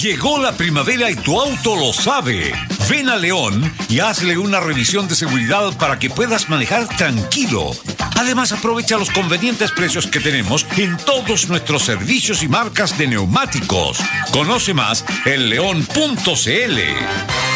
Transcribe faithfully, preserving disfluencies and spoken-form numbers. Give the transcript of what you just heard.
Llegó la primavera y tu auto lo sabe. Ven a León y hazle una revisión de seguridad para que puedas manejar tranquilo. Además, aprovecha los convenientes precios que tenemos en todos nuestros servicios y marcas de neumáticos. Conoce más en león punto c l.